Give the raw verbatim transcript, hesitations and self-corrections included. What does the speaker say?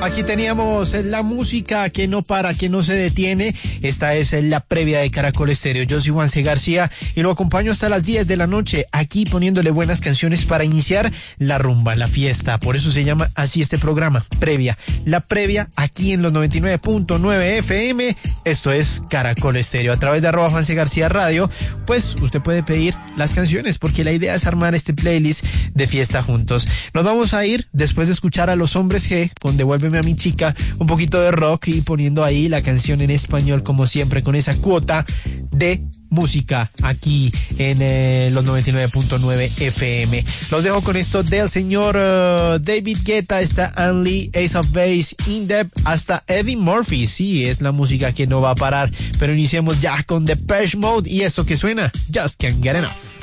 Aquí teníamos la música que no para, que no se detiene. Esta es la previa de Caracol Estéreo. Yo soy Juanse García y lo acompaño hasta las diez de la noche, aquí poniéndole buenas canciones para iniciar la rumba, la fiesta. Por eso se llama así este programa, Previa. La previa aquí en los noventa y nueve punto nueve F M. Esto es Caracol Estéreo. A través de arroba Juanse García Radio, pues usted puede pedir las canciones, porque la idea es armar este playlist de fiesta juntos. Nos vamos a ir después de escuchar a Los Hombres G con Devuélveme a mi chica, un poquito de rock y poniendo ahí la canción en español como siempre, con esa cuota de música aquí en eh, los noventa y nueve punto nueve F M. Los dejo con esto del señor uh, David Guetta, está Anli, Ace of Base, In-Depth, hasta Eddie Murphy. Sí, es la música que no va a parar, pero iniciemos ya con Depeche Mode y eso que suena, Just Can't Get Enough.